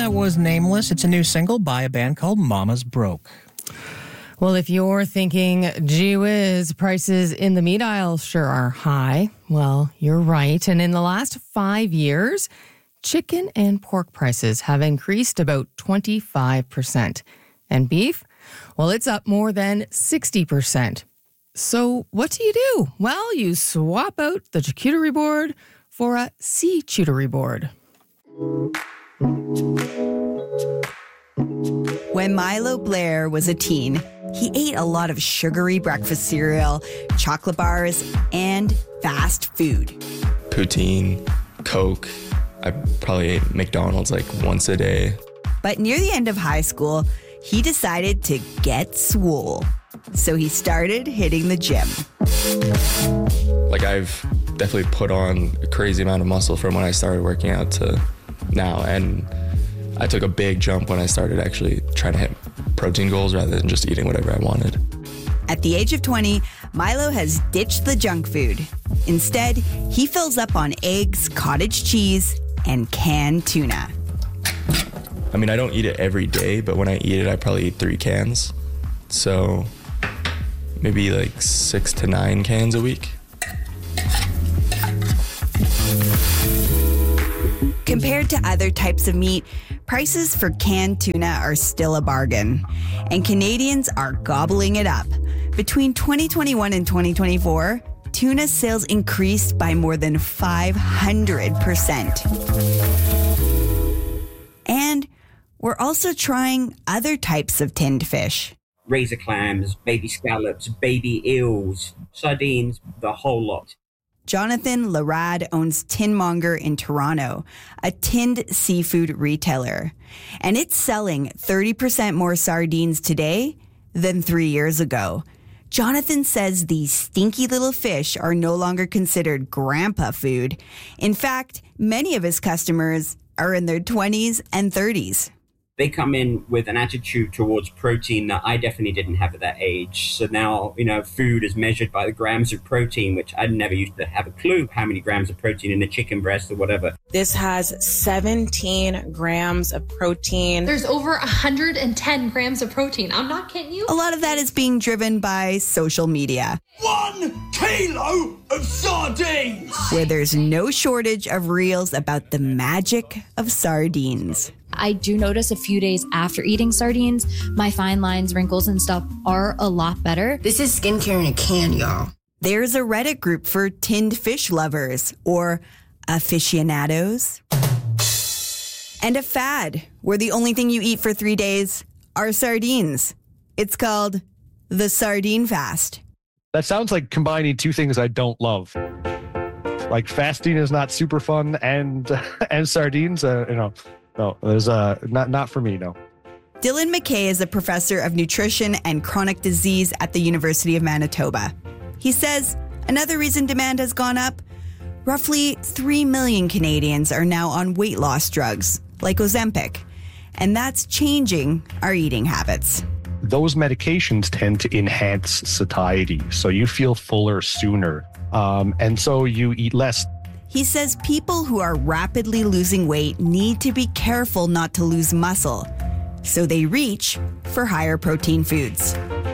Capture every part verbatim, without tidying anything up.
That was Nameless. It's a new single by a band called Mama's Broke. Well, if you're thinking, gee whiz, prices in the meat aisle sure are high, well, you're right. And in the last five years, chicken and pork prices have increased about twenty-five percent. And beef, well, it's up more than sixty percent. So what do you do? Well, you swap out the charcuterie board for a charcuterie board. When Milo Blair was a teen, he ate a lot of sugary breakfast cereal, chocolate bars, and fast food. Poutine, Coke. I probably ate McDonald's like once a day. But near the end of high school, he decided to get swole. So he started hitting the gym. Like I've definitely put on a crazy amount of muscle from when I started working out to now. And I took a big jump when I started actually trying to hit protein goals rather than just eating whatever I wanted. At the age of twenty, Milo has ditched the junk food. Instead, he fills up on eggs, cottage cheese, and canned tuna. I mean, I don't eat it every day, but when I eat it, I probably eat three cans. So maybe like six to nine cans a week. Compared to other types of meat, prices for canned tuna are still a bargain, and Canadians are gobbling it up. Between twenty twenty-one and twenty twenty-four, tuna sales increased by more than five hundred percent. And we're also trying other types of tinned fish. Razor clams, baby scallops, baby eels, sardines, the whole lot. Jonathan Larad owns Tinmonger in Toronto, a tinned seafood retailer. And it's selling thirty percent more sardines today than three years ago. Jonathan says these stinky little fish are no longer considered grandpa food. In fact, many of his customers are in their twenties and thirties. They come in with an attitude towards protein that I definitely didn't have at that age. So now, you know, food is measured by the grams of protein, which I never used to have a clue how many grams of protein in a chicken breast or whatever. This has seventeen grams of protein. There's over one hundred ten grams of protein. I'm not kidding you. A lot of that is being driven by social media. One kilo of sardines! Where there's no shortage of reels about the magic of sardines. I do notice a few days after eating sardines, my fine lines, wrinkles, and stuff are a lot better. This is skincare in a can, y'all. There's a Reddit group for tinned fish lovers, or aficionados. And a fad, where the only thing you eat for three days are sardines. It's called the Sardine Fast. That sounds like combining two things I don't love. Like fasting is not super fun, and and sardines, uh, you know. No, there's uh, not not for me, no. Dylan McKay is a professor of nutrition and chronic disease at the University of Manitoba. He says another reason demand has gone up, roughly three million Canadians are now on weight loss drugs, like Ozempic, and that's changing our eating habits. Those medications tend to enhance satiety, so you feel fuller sooner, um, and so you eat less. He says people who are rapidly losing weight need to be careful not to lose muscle, so they reach for higher protein foods.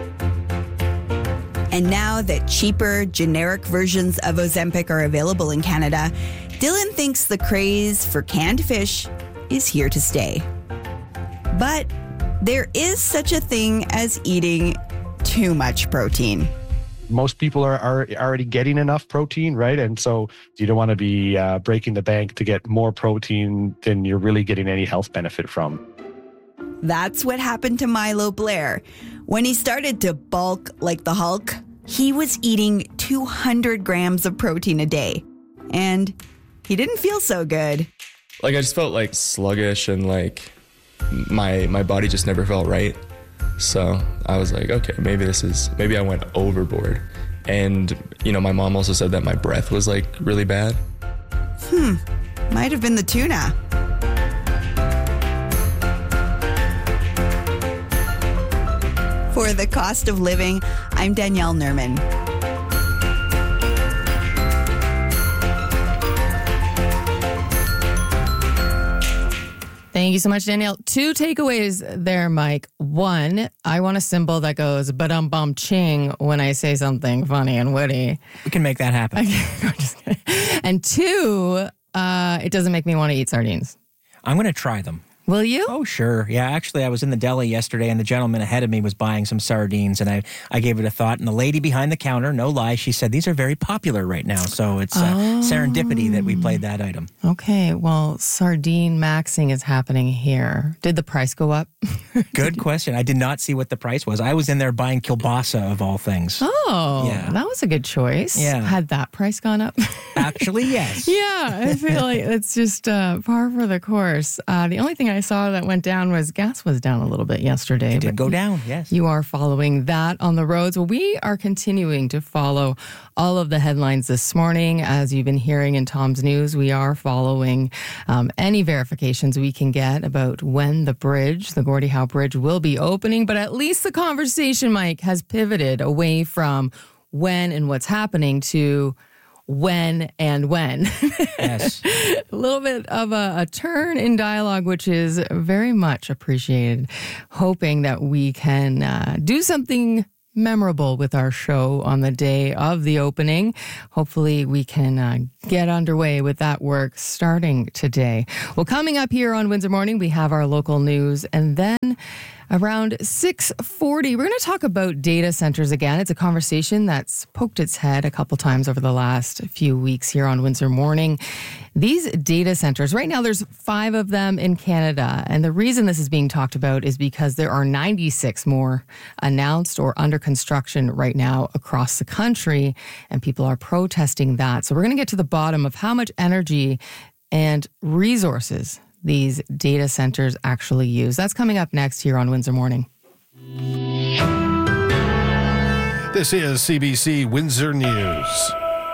And now that cheaper, generic versions of Ozempic are available in Canada, Dylan thinks the craze for canned fish is here to stay. But there is such a thing as eating too much protein. Most people are, are already getting enough protein, right? And so you don't want to be uh, breaking the bank to get more protein than you're really getting any health benefit from. That's what happened to Milo Blair. When he started to bulk like the Hulk, he was eating two hundred grams of protein a day. And he didn't feel so good. Like I just felt like sluggish and like my my body just never felt right. So I was like, okay, maybe this is, maybe I went overboard. And, you know, my mom also said that my breath was like really bad. Hmm, might have been the tuna. For The Cost of Living, I'm Danielle Nerman. Thank you so much, Danielle. Two takeaways there, Mike. One, I want a symbol that goes ba-dum-bum ching when I say something funny and witty. We can make that happen. Okay, I'm just kidding. And two, uh, it doesn't make me want to eat sardines. I'm going to try them. Will you? Oh, sure. Yeah, actually, I was in the deli yesterday, and the gentleman ahead of me was buying some sardines, and I, I gave it a thought. And the lady behind the counter, no lie, she said, these are very popular right now. So it's uh, oh. serendipity that we played that item. Okay, well, sardine maxing is happening here. Did the price go up? Good question. I did not see what the price was. I was in there buying kielbasa, of all things. Oh, yeah. That was a good choice. Yeah. Had that price gone up? Actually, yes. Yeah, I feel like it's just uh, par for the course. Uh, the only thing I saw that went down was gas was down a little bit yesterday. It did go down, yes. You are following that on the roads. Well, we are continuing to follow all of the headlines this morning. As you've been hearing in Tom's News, we are following um, any verifications we can get about when the bridge, the Gordie Howe Bridge, will be opening. But at least the conversation, Mike, has pivoted away from when and what's happening to when and when. Yes. A little bit of a, a turn in dialogue, which is very much appreciated. Hoping that we can uh, do something memorable with our show on the day of the opening. Hopefully we can uh, get underway with that work starting today. Well, coming up here on Windsor Morning, we have our local news, and then around six forty, we're going to talk about data centers again. It's a conversation that's poked its head a couple times over the last few weeks here on Windsor Morning. These data centers, right now there's five of them in Canada. And the reason this is being talked about is because there are ninety-six more announced or under construction right now across the country. And people are protesting that. So we're going to get to the bottom of how much energy and resources these data centers actually use. That's coming up next here on Windsor Morning. This is C B C Windsor News.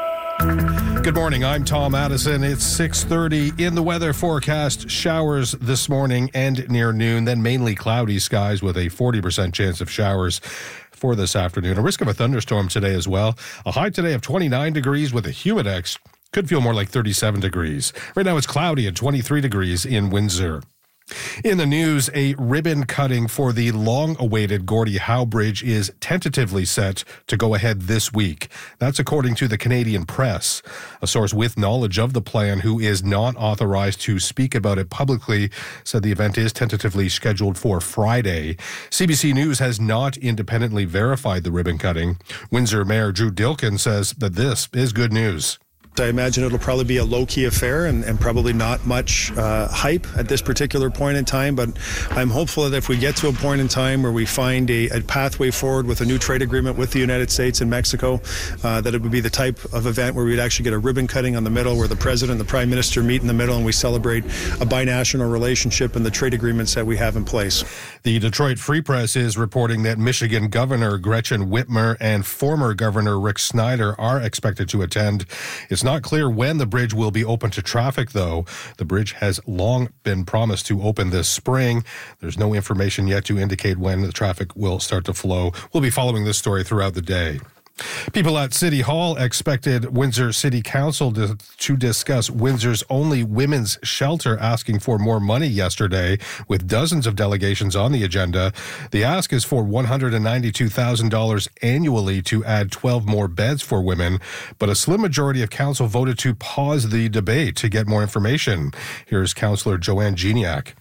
Good morning, I'm Tom Addison. It's six thirty. In the weather forecast, showers this morning and near noon, then mainly cloudy skies with a forty percent chance of showers for this afternoon. A risk of a thunderstorm today as well. A high today of twenty-nine degrees with a humidex. Could feel more like thirty-seven degrees. Right now it's cloudy at twenty-three degrees in Windsor. In the news, a ribbon cutting for the long-awaited Gordie Howe Bridge is tentatively set to go ahead this week. That's according to the Canadian Press. A source with knowledge of the plan, who is not authorized to speak about it publicly, said the event is tentatively scheduled for Friday. C B C News has not independently verified the ribbon cutting. Windsor Mayor Drew Dilkin says that this is good news. I imagine it'll probably be a low-key affair and, and probably not much uh, hype at this particular point in time, but I'm hopeful that if we get to a point in time where we find a, a pathway forward with a new trade agreement with the United States and Mexico, uh, that it would be the type of event where we'd actually get a ribbon cutting on the middle, where the President and the Prime Minister meet in the middle and we celebrate a binational relationship and the trade agreements that we have in place. The Detroit Free Press is reporting that Michigan Governor Gretchen Whitmer and former Governor Rick Snyder are expected to attend. It's not clear when the bridge will be open to traffic, though. The bridge has long been promised to open this spring. There's no information yet to indicate when the traffic will start to flow. We'll be following this story throughout the day. People at City Hall expected Windsor City Council to, to discuss Windsor's only women's shelter asking for more money yesterday, with dozens of delegations on the agenda. The ask is for one hundred ninety-two thousand dollars annually to add twelve more beds for women, but a slim majority of council voted to pause the debate to get more information. Here's Councillor Joanne Geniak.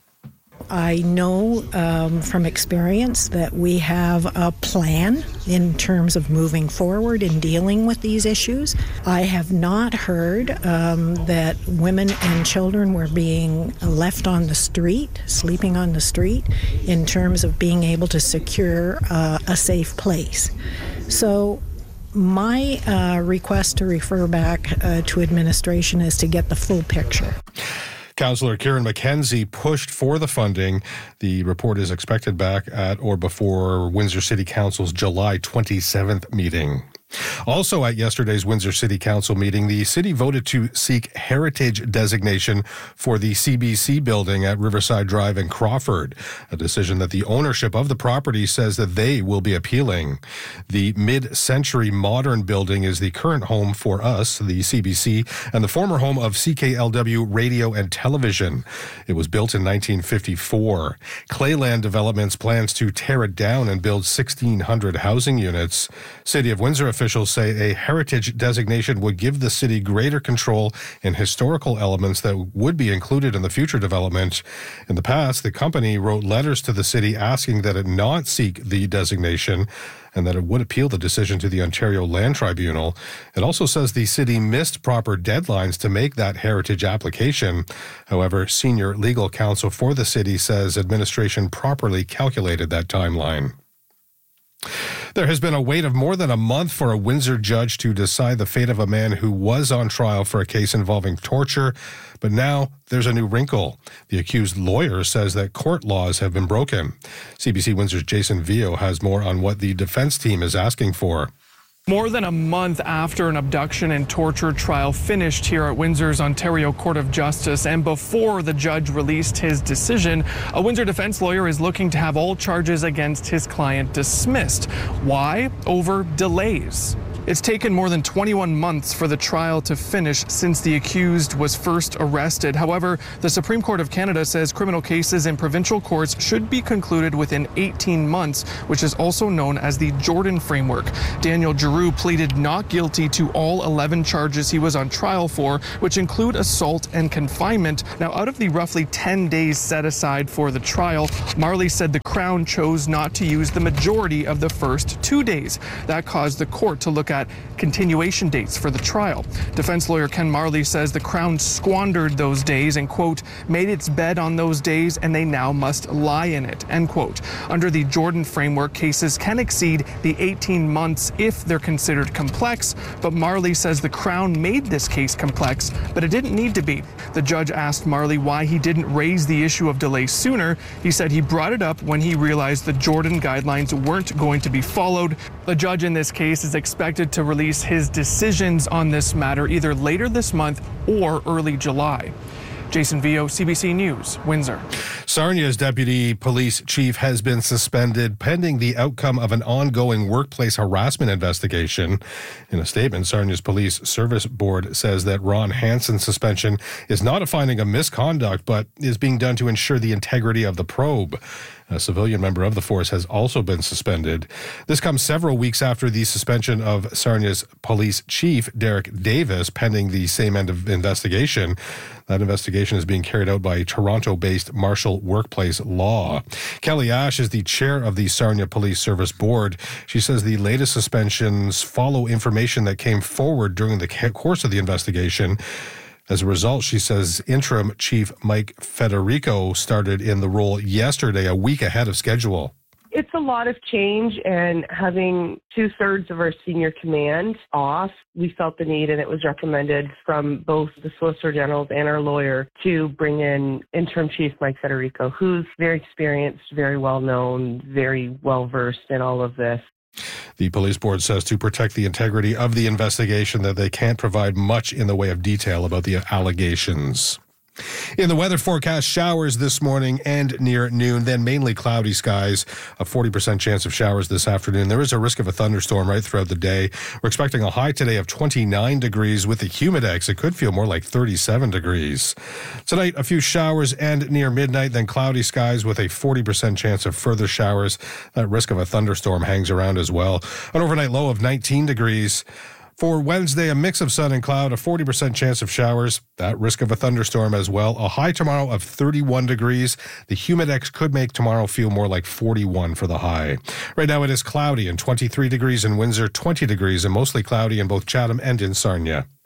I know um, from experience that we have a plan in terms of moving forward in dealing with these issues. I have not heard um, that women and children were being left on the street, sleeping on the street, in terms of being able to secure uh, a safe place. So my uh, request to refer back uh, to administration is to get the full picture. Councillor Kieran McKenzie pushed for the funding. The report is expected back at or before Windsor City Council's July twenty-seventh meeting. Also at yesterday's Windsor City Council meeting, the city voted to seek heritage designation for the C B C building at Riverside Drive in Crawford, a decision that the ownership of the property says that they will be appealing. The mid-century modern building is the current home for us, the C B C, and the former home of C K L W Radio and Television. It was built in nineteen fifty-four. Clayland Developments plans to tear it down and build sixteen hundred housing units. City of Windsor officials say a heritage designation would give the city greater control in historical elements that would be included in the future development. In the past, the company wrote letters to the city asking that it not seek the designation and that it would appeal the decision to the Ontario Land Tribunal. It also says the city missed proper deadlines to make that heritage application. However, senior legal counsel for the city says administration properly calculated that timeline. There has been a wait of more than a month for a Windsor judge to decide the fate of a man who was on trial for a case involving torture, but now there's a new wrinkle. The accused lawyer says that court laws have been broken. C B C Windsor's Jason Vio has more on what the defense team is asking for. More than a month after an abduction and torture trial finished here at Windsor's Ontario Court of Justice, and before the judge released his decision, a Windsor defense lawyer is looking to have all charges against his client dismissed. Why? Over delays. It's taken more than twenty-one months for the trial to finish since the accused was first arrested. However, the Supreme Court of Canada says criminal cases in provincial courts should be concluded within eighteen months, which is also known as the Jordan Framework. Daniel Giroux pleaded not guilty to all eleven charges he was on trial for, which include assault and confinement. Now, out of the roughly ten days set aside for the trial, Marley said the Crown chose not to use the majority of the first two days. That caused the court to look at continuation dates for the trial. Defense lawyer Ken Marley says the Crown squandered those days and, quote, made its bed on those days and they now must lie in it, end quote. Under the Jordan Framework, cases can exceed the eighteen months if they're considered complex, but Marley says the Crown made this case complex, but it didn't need to be. The judge asked Marley why he didn't raise the issue of delay sooner. He said he brought it up when he realized the Jordan guidelines weren't going to be followed. The judge in this case is expected to release his decisions on this matter either later this month or early July. Jason Vio, C B C News, Windsor. Sarnia's deputy police chief has been suspended pending the outcome of an ongoing workplace harassment investigation. In a statement, Sarnia's Police Service Board says that Ron Hansen's suspension is not a finding of misconduct, but is being done to ensure the integrity of the probe. A civilian member of the force has also been suspended. This comes several weeks after the suspension of Sarnia's police chief, Derek Davis, pending the same end of investigation. That investigation is being carried out by Toronto-based Marshall Workplace Law. Kelly Ash is the chair of the Sarnia Police Service Board. She says the latest suspensions follow information that came forward during the course of the investigation. As a result, she says interim chief Mike Federico started in the role yesterday, a week ahead of schedule. It's a lot of change, and having two-thirds of our senior command off, we felt the need, and it was recommended from both the Solicitor General and our lawyer to bring in interim chief Mike Federico, who's very experienced, very well-known, very well-versed in all of this. The police board says to protect the integrity of the investigation that they can't provide much in the way of detail about the allegations. In the weather forecast, showers this morning and near noon, then mainly cloudy skies, a forty percent chance of showers this afternoon. There is a risk of a thunderstorm right throughout the day. We're expecting a high today of twenty-nine degrees with the humidex. It could feel more like thirty-seven degrees. Tonight, a few showers and near midnight, then cloudy skies with a forty percent chance of further showers. That risk of a thunderstorm hangs around as well. An overnight low of nineteen degrees. For Wednesday, a mix of sun and cloud, a forty percent chance of showers, that risk of a thunderstorm as well. A high tomorrow of thirty-one degrees. The humidex could make tomorrow feel more like forty-one for the high. Right now it is cloudy and twenty-three degrees in Windsor, twenty degrees and mostly cloudy in both Chatham and in Sarnia.